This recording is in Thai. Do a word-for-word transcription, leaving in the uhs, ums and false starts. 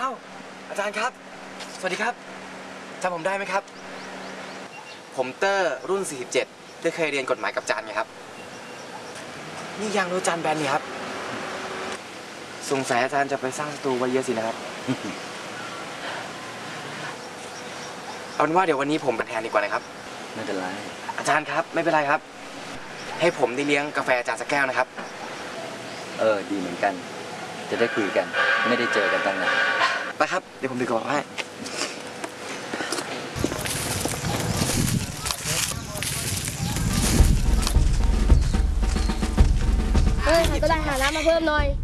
าวอาจารย์ครับสวัสดีครับจำผมได้ไหมครับผมเตอร์รุ่นสี่สิบเจ็ดได้เคยเรียนกฎหมายกับอาจารย์ไงครับนี่ยางรถอาจารย์แบนนี่ครับสงสัยอาจารย์จะไปสร้างศัตรูไว้เยอะสินะครับ เอาเป็นว่าเดี๋ยววันนี้ผมเป็นแทนดีกว่านะครับไม่เป็นไรอาจารย์ครับไม่เป็นไรครับให้ผมได้เลี้ยงกาแฟอาจารย์สักแก้วนะครับเออดีเหมือนกันจะได้คุยกันไม่ได้เจอกันตั้งนานไปครับเดี๋ยวผมดูกระเป๋าให้เฮ้ยใครก็ได้หาน้ำมาเพิ่มหน่อย